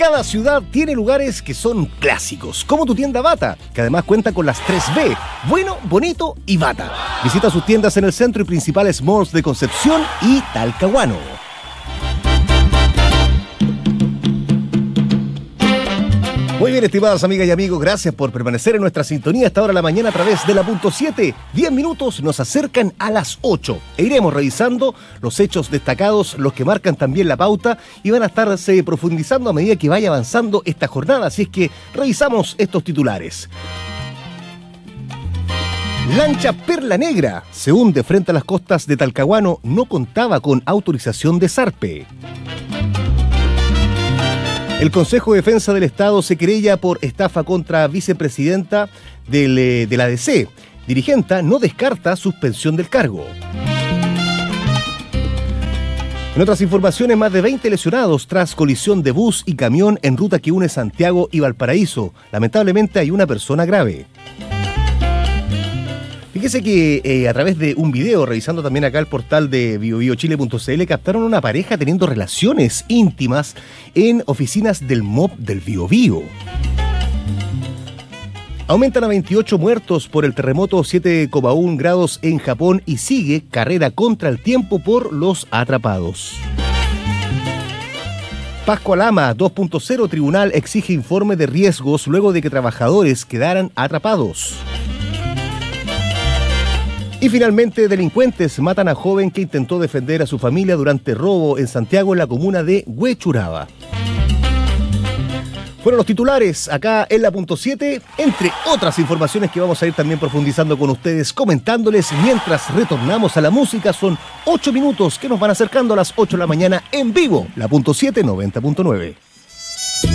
Cada ciudad tiene lugares que son clásicos, como tu tienda Bata, que además cuenta con las 3B, bueno, bonito y Bata. Visita sus tiendas en el centro y principales malls de Concepción y Talcahuano. Muy bien, estimadas amigas y amigos, gracias por permanecer en nuestra sintonía a esta hora de la mañana a través de la punto 7. 10 minutos nos acercan a las 8 e iremos revisando los hechos destacados, los que marcan también la pauta y van a estarse profundizando a medida que vaya avanzando esta jornada, así es que revisamos estos titulares. Lancha Perla Negra se hunde frente a las costas de Talcahuano, no contaba con autorización de Sarpe. El Consejo de Defensa del Estado se querella por estafa contra vicepresidenta de la ADC. Dirigenta no descarta suspensión del cargo. En otras informaciones, más de 20 lesionados tras colisión de bus y camión en ruta que une Santiago y Valparaíso. Lamentablemente hay una persona grave. Fíjese que a través de un video, revisando también acá el portal de biobiochile.cl, captaron una pareja teniendo relaciones íntimas en oficinas del MOP del Biobío. Aumentan a 28 muertos por el terremoto 7,1 grados en Japón y sigue carrera contra el tiempo por los atrapados. Pascua Lama 2.0, tribunal exige informe de riesgos luego de que trabajadores quedaran atrapados. Y finalmente, delincuentes matan a joven que intentó defender a su familia durante robo en Santiago, en la comuna de Huechuraba. Fueron los titulares acá en la punto 7, entre otras informaciones que vamos a ir también profundizando con ustedes, comentándoles mientras retornamos a la música. Son 8 minutos que nos van acercando a las 8 de la mañana en vivo, la punto 7 90.9.